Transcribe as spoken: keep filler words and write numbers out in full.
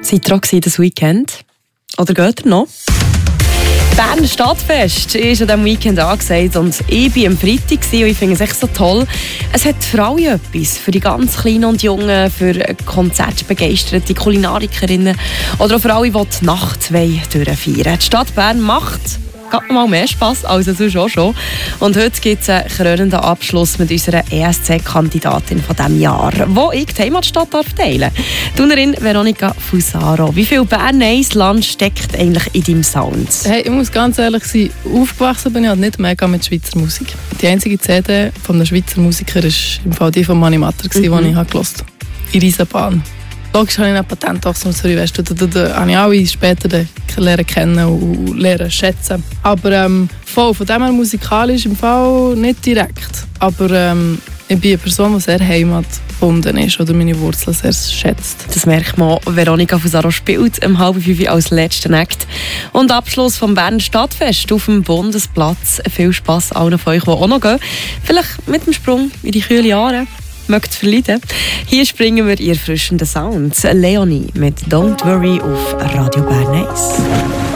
Seid ihr auch das Weekend? Oder geht ihr noch? Berner Stadtfest ist an diesem Weekend angesagt und ich war am Freitag und ich finde es echt so toll. Es hat für alle etwas, für die ganz Kleinen und Jungen, für konzertbegeisterte Kulinarikerinnen oder auch für alle, die die Nacht durchfeiern wollen. Die Stadt Bern macht gerade mal mehr Spass als sonst auch schon. Und heute gibt es einen krönenden Abschluss mit unserer E S C-Kandidatin von diesem Jahr, wo ich die Heimatstadt teilen darf. Turnerin Veronika Fusaro. Wie viel Bern-Land steckt eigentlich in deinem Sound? Hey, ich muss ganz ehrlich sein, aufgewachsen bin ich halt nicht mega mit Schweizer Musik. Die einzige C D von einem Schweizer Musiker war im Fall die von Mani Matter, die mhm. ich gehört habe. In Riesenbahn. Logisch habe ich ein Patent auf Zürich, weißt du, da, da, da habe ich alle später lernen kennen und lernen schätzen. Aber ähm, voll, von dem her musikalisch im Fall nicht direkt. Aber ähm, ich bin eine Person, die sehr heimatgebunden ist oder meine Wurzeln sehr schätzt. Das merkt man. Veronika Fusaro spielt um halb fünf als letzten Act. Und Abschluss vom Berner Stadtfest auf dem Bundesplatz. Viel Spass allen von euch, die auch noch gehen. Vielleicht mit dem Sprung in die kühlen Jahre. Mögt verleiden. Hier springen wir ihr erfrischenden Sound. Leonie mit Don't Worry auf Radio Bern eins.